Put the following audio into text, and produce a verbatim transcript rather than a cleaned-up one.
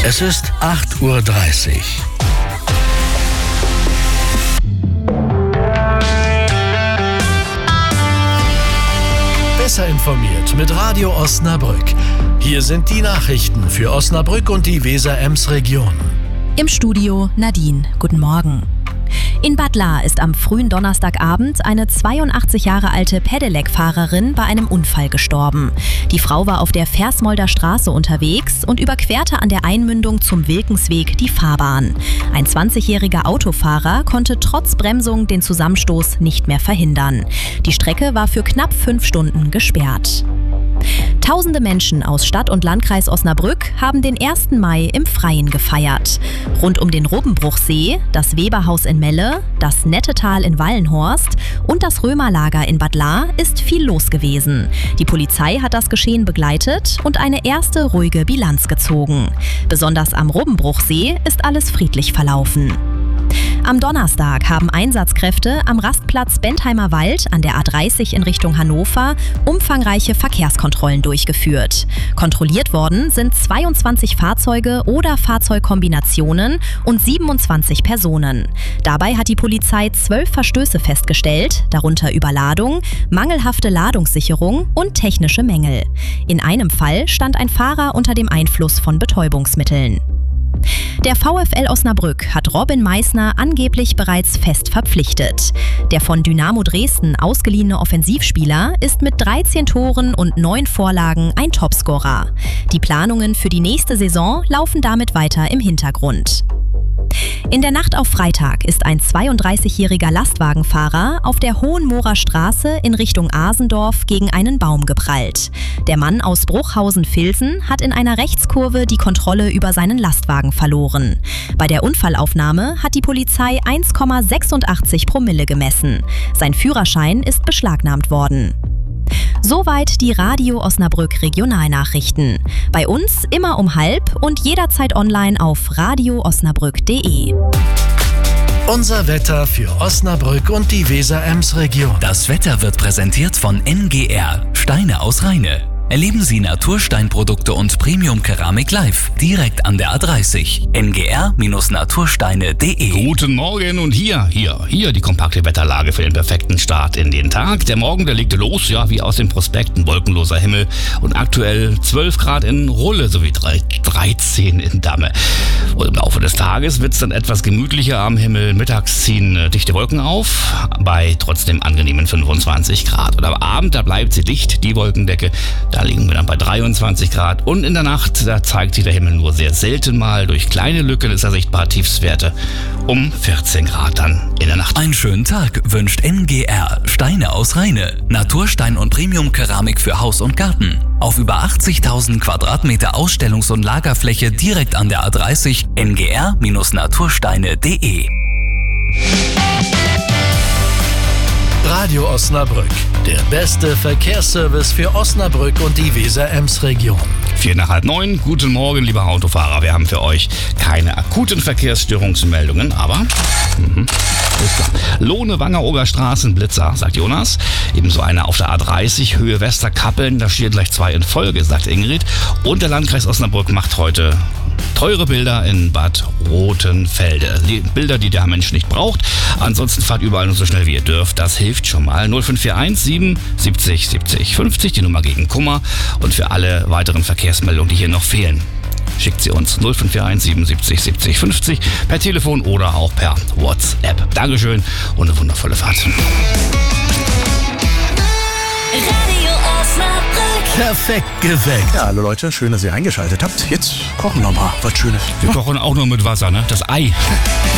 Es ist acht Uhr dreißig. Besser informiert mit Radio Osnabrück. Hier sind die Nachrichten für Osnabrück und die Weser-Ems-Region. Im Studio Nadine. Guten Morgen. In Bad Lahr ist am frühen Donnerstagabend eine zweiundachtzig Jahre alte Pedelec-Fahrerin bei einem Unfall gestorben. Die Frau war auf der Versmolder Straße unterwegs und überquerte an der Einmündung zum Wilkensweg die Fahrbahn. Ein zwanzigjähriger Autofahrer konnte trotz Bremsung den Zusammenstoß nicht mehr verhindern. Die Strecke war für knapp fünf Stunden gesperrt. Tausende Menschen aus Stadt und Landkreis Osnabrück haben den ersten Mai im Freien gefeiert. Rund um den Robbenbruchsee, das Weberhaus in Melle, das Nettetal in Wallenhorst und das Römerlager in Bad Lahr ist viel los gewesen. Die Polizei hat das Geschehen begleitet und eine erste ruhige Bilanz gezogen. Besonders am Robbenbruchsee ist alles friedlich verlaufen. Am Donnerstag haben Einsatzkräfte am Rastplatz Bentheimer Wald an der A dreißig in Richtung Hannover umfangreiche Verkehrskontrollen durchgeführt. Kontrolliert worden sind zweiundzwanzig Fahrzeuge oder Fahrzeugkombinationen und siebenundzwanzig Personen. Dabei hat die Polizei zwölf Verstöße festgestellt, darunter Überladung, mangelhafte Ladungssicherung und technische Mängel. In einem Fall stand ein Fahrer unter dem Einfluss von Betäubungsmitteln. Der VfL Osnabrück hat Robin Meissner angeblich bereits fest verpflichtet. Der von Dynamo Dresden ausgeliehene Offensivspieler ist mit dreizehn Toren und neun Vorlagen ein Topscorer. Die Planungen für die nächste Saison laufen damit weiter im Hintergrund. In der Nacht auf Freitag ist ein zweiunddreißigjähriger Lastwagenfahrer auf der Hohenmoorer Straße in Richtung Asendorf gegen einen Baum geprallt. Der Mann aus Bruchhausen-Vilsen hat in einer Rechtskurve die Kontrolle über seinen Lastwagen verloren. Bei der Unfallaufnahme hat die Polizei eins Komma sechsundachtzig Promille gemessen. Sein Führerschein ist beschlagnahmt worden. Soweit die Radio Osnabrück Regionalnachrichten. Bei uns immer um halb und jederzeit online auf radio osnabrück punkt de. Unser Wetter für Osnabrück und die Weser-Ems-Region. Das Wetter wird präsentiert von N G R, Steine aus Rheine. Erleben Sie Natursteinprodukte und Premium-Keramik live, direkt an der A dreißig. N G R Natursteine punkt de. Guten Morgen und hier, hier, hier die kompakte Wetterlage für den perfekten Start in den Tag. Der Morgen, der legte los, ja, wie aus den Prospekten, wolkenloser Himmel und aktuell zwölf Grad in Rulle sowie dreizehn in Damme. Und im Laufe des Tages wird es dann etwas gemütlicher am Himmel. Mittags ziehen äh, dichte Wolken auf, bei trotzdem angenehmen fünfundzwanzig Grad. Und am Abend, da bleibt sie dicht, die Wolkendecke. Da liegen wir dann bei dreiundzwanzig Grad. Und in der Nacht, da zeigt sich der Himmel nur sehr selten mal. Durch kleine Lücken ist er sichtbar, Tiefstwerte um vierzehn Grad dann in der Nacht. Einen schönen Tag wünscht N G R, Steine aus Rheine. Naturstein und Premium-Keramik für Haus und Garten. Auf über achtzigtausend Quadratmeter Ausstellungs- und Lagerfläche direkt an der A dreißig. N G R Natursteine punkt de. Radio Osnabrück, der beste Verkehrsservice für Osnabrück und die Weser-Ems-Region. Vier nach halb neun, guten Morgen, lieber Autofahrer. Wir haben für euch keine akuten Verkehrsstörungsmeldungen, aber mhm, ist klar. Lohne-Wangeroger Straßenblitzer, sagt Jonas. Ebenso einer auf der A dreißig, Höhe Westerkappeln, da steht gleich zwei in Folge, sagt Ingrid. Und der Landkreis Osnabrück macht heute teure Bilder in Bad Rothenfelde. Bilder, die der Mensch nicht braucht. Ansonsten fahrt überall nur so schnell wie ihr dürft. Das hilft schon mal. null fünf vier eins sieben siebzig siebzig fünfzig, die Nummer gegen Kummer. Und für alle weiteren Verkehrsmeldungen, die hier noch fehlen, schickt sie uns null fünf vier eins sieben siebzig siebzig fünfzig per Telefon oder auch per WhatsApp. Dankeschön und eine wundervolle Fahrt. Radio Osnabrück. Perfekt geweckt. Ja, hallo Leute, schön, dass ihr eingeschaltet habt. Jetzt kochen wir mal was Schönes. Wir kochen auch nur mit Wasser, ne? Das Ei.